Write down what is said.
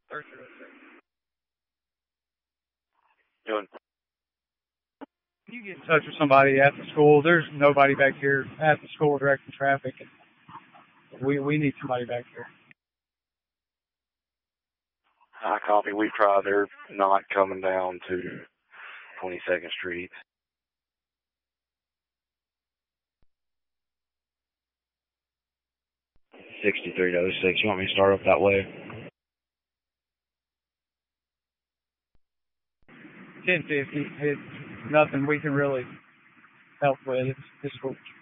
Doing. You get in touch with somebody at the school. There's nobody back here at the school directing traffic. We need somebody back here. I copy. We've tried. They're not coming down to 22nd Street. '63 to '06. You want me to start up that way? 1050. It's nothing we can really help with. It's